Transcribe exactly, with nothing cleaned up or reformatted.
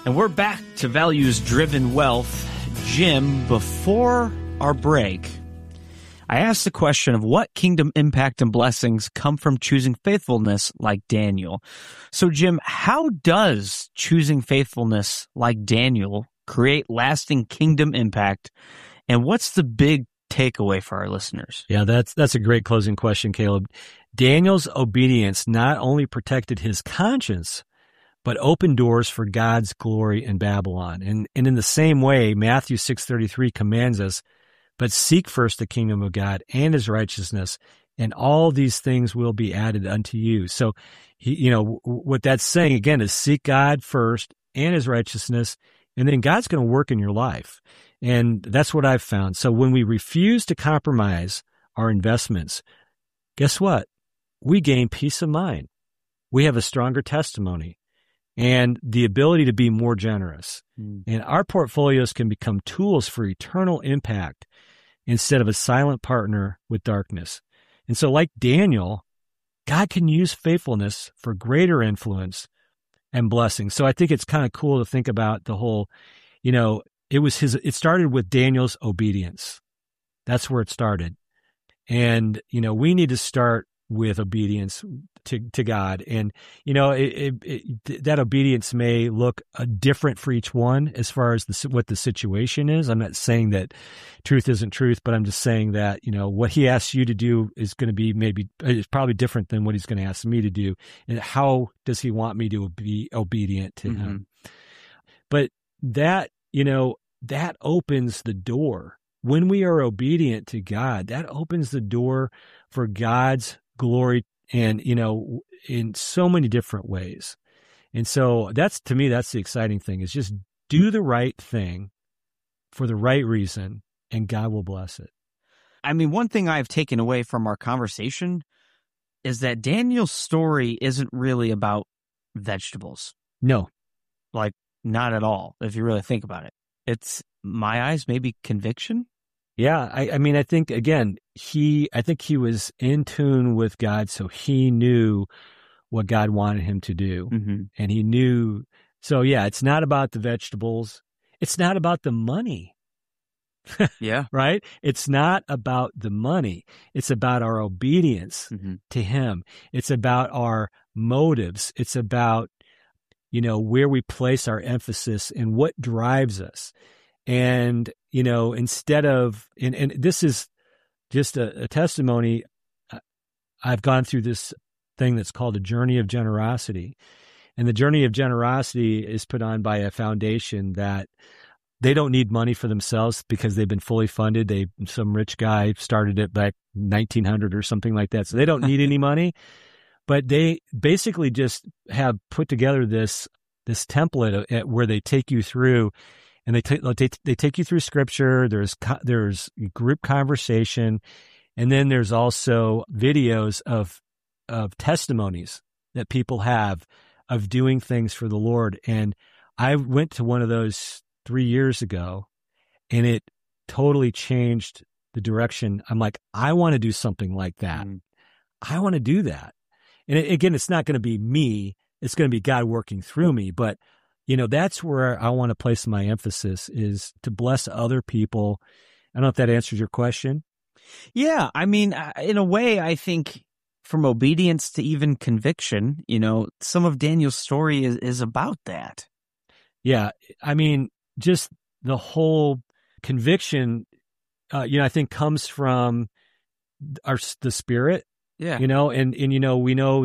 And we're back to Values-Driven Wealth. Jim, before our break, I asked the question of what kingdom impact and blessings come from choosing faithfulness like Daniel. So, Jim, how does choosing faithfulness like Daniel create lasting kingdom impact? And what's the big takeaway for our listeners? Yeah, that's that's a great closing question, Caleb. Daniel's obedience not only protected his conscience, but opened doors for God's glory in Babylon. And, and in the same way, Matthew six thirty-three commands us, but seek first the kingdom of God and his righteousness, and all these things will be added unto you. So, he, you know, what that's saying, again, is seek God first and his righteousness, and then God's going to work in your life. And that's what I've found. So when we refuse to compromise our investments, guess what? We gain peace of mind. We have a stronger testimony and the ability to be more generous. Mm. And our portfolios can become tools for eternal impact instead of a silent partner with darkness. And so like Daniel, God can use faithfulness for greater influence and blessing. So I think it's kind of cool to think about the whole, you know, it was his, it started with Daniel's obedience. That's where it started. And, you know, we need to start with obedience to, to God. And, you know, it, it, it, that obedience may look uh, different for each one as far as the, what the situation is. I'm not saying that truth isn't truth, but I'm just saying that, you know, what he asks you to do is going to be maybe, is probably different than what he's going to ask me to do. And how does he want me to be obedient to mm-hmm. him? But that, you know, that opens the door. When we are obedient to God, that opens the door for God's glory and, you know, in so many different ways. And so that's, to me, that's the exciting thing, is just do the right thing for the right reason, and God will bless it. I mean, one thing I've taken away from our conversation is that Daniel's story isn't really about vegetables. No. Like, not at all, if you really think about it. It's, my eyes, maybe conviction? Yeah, I, I mean, I think, again, he, I think he was in tune with God, so he knew what God wanted him to do. Mm-hmm. And he knew, so yeah, it's not about the vegetables. It's not about the money. Yeah. Right? It's not about the money. It's about our obedience mm-hmm. to him. It's about our motives. It's about, you know, where we place our emphasis and what drives us. And, you know, instead of, and, and this is just a, a testimony, I've gone through this thing that's called a journey of generosity. And the journey of generosity is put on by a foundation that they don't need money for themselves because they've been fully funded. They, some rich guy started it back nineteen hundred or something like that. So they don't need any money, but they basically just have put together this, this template where they take you through. And they, t- they they take you through scripture. There's co- there's group conversation, and then there's also videos of of testimonies that people have of doing things for the Lord. And I went to one of those three years ago, and it totally changed the direction. I'm like, I want to do something like that. Mm. I want to do that. And it, again, it's not going to be me. It's going to be God working through me, but you know, that's where I want to place my emphasis, is to bless other people. I don't know if that answers your question. Yeah. I mean, in a way, I think from obedience to even conviction, you know, some of Daniel's story is, is about that. Yeah. I mean, just the whole conviction, uh, you know, I think comes from our, the Spirit. Yeah. You know, and, and, you know, we know